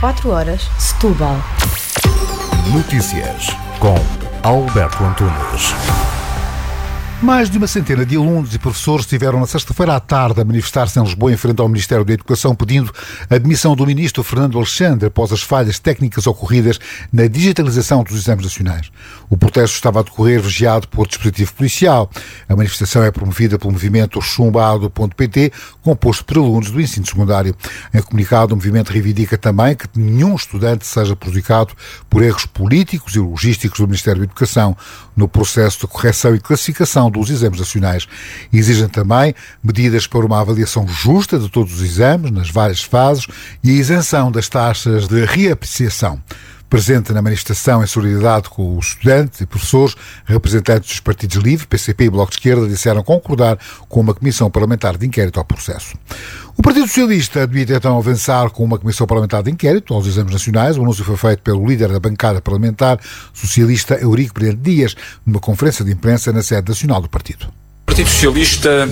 24h, Setúbal. Notícias com Alberto Antunes. Mais de uma centena de alunos e professores estiveram na sexta-feira à tarde a manifestar-se em Lisboa em frente ao Ministério da Educação pedindo a demissão do ministro Fernando Alexandre após as falhas técnicas ocorridas na digitalização dos exames nacionais. O protesto estava a decorrer vigiado por dispositivo policial. A manifestação é promovida pelo movimento chumbado.pt, composto por alunos do ensino secundário. Em comunicado, o movimento reivindica também que nenhum estudante seja prejudicado por erros políticos e logísticos do Ministério da Educação no processo de correção e classificação dos exames nacionais. Exigem também medidas para uma avaliação justa de todos os exames, nas várias fases, e a isenção das taxas de reapreciação. Presente na manifestação em solidariedade com os estudantes e professores, representantes dos partidos LIVRE, PCP e Bloco de Esquerda disseram concordar com uma comissão parlamentar de inquérito ao processo. O Partido Socialista devia então avançar com uma comissão parlamentar de inquérito aos exames nacionais. O anúncio foi feito pelo líder da bancada parlamentar socialista, Eurico Brilhante Dias, numa conferência de imprensa na sede nacional do partido. O Partido Socialista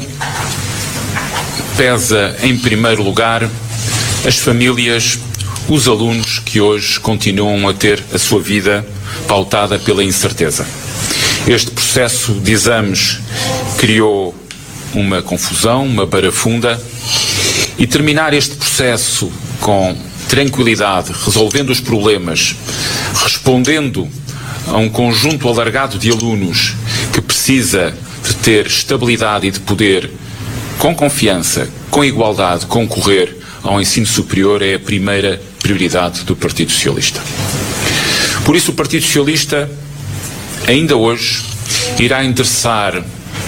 pesa, em primeiro lugar, as famílias, os alunos que hoje continuam a ter a sua vida pautada pela incerteza. Este processo de exames criou uma confusão, uma barafunda, e terminar este processo com tranquilidade, resolvendo os problemas, respondendo a um conjunto alargado de alunos que precisa de ter estabilidade e de poder, com confiança, com igualdade, concorrer ao ensino superior é a primeira prioridade do Partido Socialista. Por isso o Partido Socialista, ainda hoje, irá endereçar,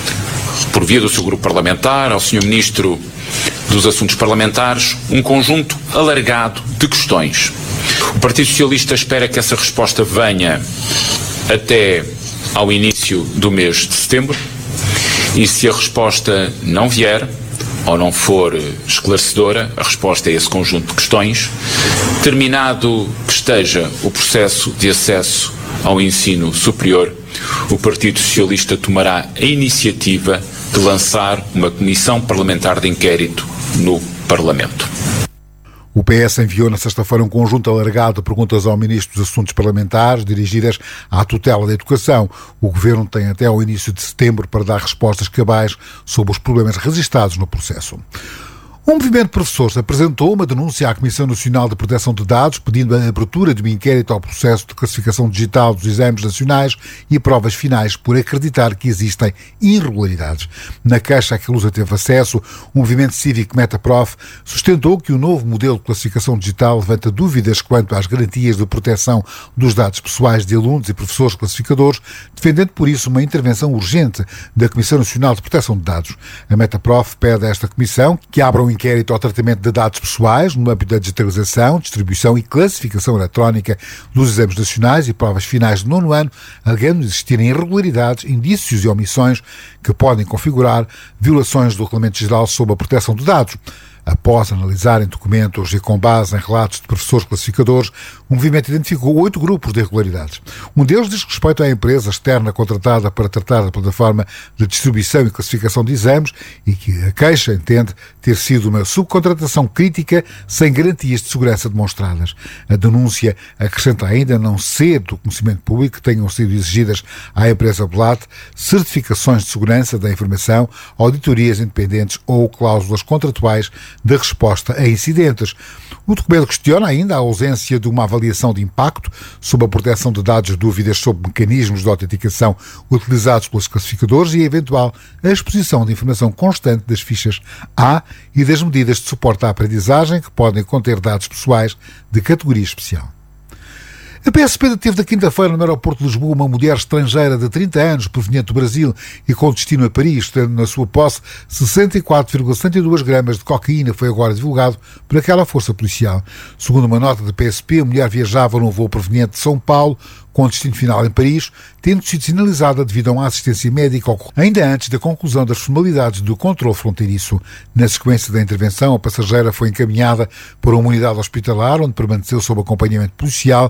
por via do seu grupo parlamentar, ao Sr. Ministro dos Assuntos Parlamentares, um conjunto alargado de questões. O Partido Socialista espera que essa resposta venha até ao início do mês de setembro, e se a resposta não vier, ou não for esclarecedora, a resposta a esse conjunto de questões, terminado que esteja o processo de acesso ao ensino superior, o Partido Socialista tomará a iniciativa de lançar uma comissão parlamentar de inquérito no Parlamento. O PS enviou na sexta-feira um conjunto alargado de perguntas ao Ministro dos Assuntos Parlamentares dirigidas à tutela da educação. O Governo tem até ao início de setembro para dar respostas cabais sobre os problemas registados no processo. O movimento de professores apresentou uma denúncia à Comissão Nacional de Proteção de Dados pedindo a abertura de um inquérito ao processo de classificação digital dos exames nacionais e provas finais por acreditar que existem irregularidades. Na queixa a que a Lusa teve acesso, o movimento cívico Metaprof sustentou que o novo modelo de classificação digital levanta dúvidas quanto às garantias de proteção dos dados pessoais de alunos e professores classificadores, defendendo por isso uma intervenção urgente da Comissão Nacional de Proteção de Dados. A Metaprof pede a esta comissão que abra um inquérito ao tratamento de dados pessoais no âmbito da digitalização, distribuição e classificação eletrónica dos exames nacionais e provas finais de 9º ano, alegando existirem irregularidades, indícios e omissões que podem configurar violações do Regulamento Geral sobre a Proteção de Dados. Após analisarem documentos e com base em relatos de professores classificadores, o movimento identificou 8 grupos de irregularidades. Um deles diz respeito à empresa externa contratada para tratar da plataforma de distribuição e classificação de exames e que a queixa entende ter sido uma subcontratação crítica sem garantias de segurança demonstradas. A denúncia acrescenta ainda não ser do conhecimento público que tenham sido exigidas à empresa Blat certificações de segurança da informação, auditorias independentes ou cláusulas contratuais de resposta a incidentes. O documento questiona ainda a ausência de uma avaliação de impacto sobre a proteção de dados, dúvidas sobre mecanismos de autenticação utilizados pelos classificadores e a eventual exposição de informação constante das fichas A e das medidas de suporte à aprendizagem que podem conter dados pessoais de categoria especial. A PSP deteve na quinta-feira no aeroporto de Lisboa uma mulher estrangeira de 30 anos, proveniente do Brasil e com destino a Paris, tendo na sua posse 64,72 gramas de cocaína, foi agora divulgado por aquela força policial. Segundo uma nota da PSP, a mulher viajava num voo proveniente de São Paulo, com destino final em Paris, tendo sido sinalizada devido a uma assistência médica ainda antes da conclusão das formalidades do controle fronteiriço. Na sequência da intervenção, a passageira foi encaminhada para uma unidade hospitalar, onde permaneceu sob acompanhamento policial,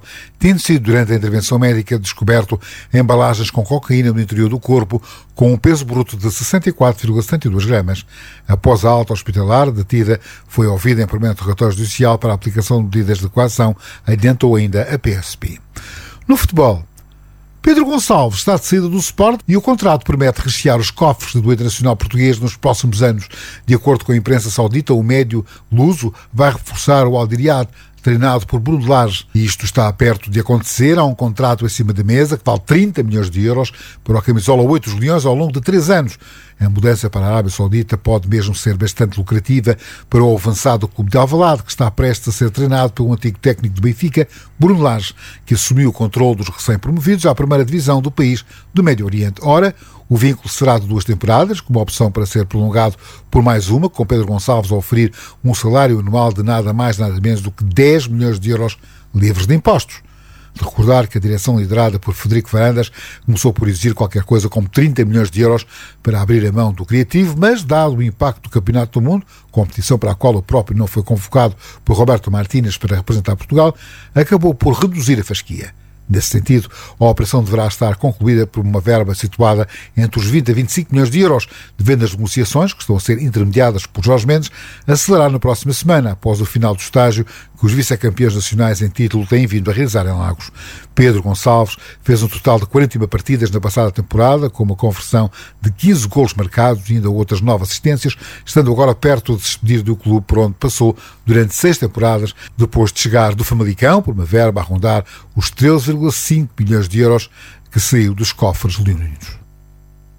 tendo sido durante a intervenção médica descoberto embalagens com cocaína no interior do corpo com um peso bruto de 64,72 gramas. Após a alta hospitalar, a detida foi ouvida em primeiro interrogatório judicial para a aplicação de medidas de coação, adiantou ainda a PSP. No futebol, Pedro Gonçalves está de saída do Sport e o contrato promete rechear os cofres do internacional português nos próximos anos. De acordo com a imprensa saudita, o médio luso vai reforçar o Al Ittihad, treinado por Bruno Lage. E isto está perto de acontecer. Há um contrato acima da mesa que vale 30 milhões de euros para o camisola 8 dos Leões ao longo de 3 anos. A mudança para a Arábia Saudita pode mesmo ser bastante lucrativa para o avançado clube de Alvalade, que está prestes a ser treinado por um antigo técnico do Benfica, Bruno Lage, que assumiu o controle dos recém-promovidos à primeira divisão do país do Médio Oriente. Ora, o vínculo será de 2 temporadas, com uma opção para ser prolongado por mais uma, com Pedro Gonçalves a oferir um salário anual de nada mais, nada menos do que 10 milhões de euros livres de impostos. De recordar que a direção liderada por Frederico Varandas começou por exigir qualquer coisa como 30 milhões de euros para abrir a mão do criativo, mas dado o impacto do Campeonato do Mundo, competição para a qual o próprio não foi convocado por Roberto Martínez para representar Portugal, acabou por reduzir a fasquia. Nesse sentido, a operação deverá estar concluída por uma verba situada entre os 20 a 25 milhões de euros, devendo as negociações, que estão a ser intermediadas por Jorge Mendes, acelerar na próxima semana, após o final do estágio que os vice-campeões nacionais em título têm vindo a realizar em Lagos. Pedro Gonçalves fez um total de 41 partidas na passada temporada, com uma conversão de 15 golos marcados e ainda outras 9 assistências, estando agora perto de se despedir do clube por onde passou durante 6 temporadas, depois de chegar do Famalicão por uma verba a rondar os 13,5 milhões de euros que saiu dos cofres leoninos.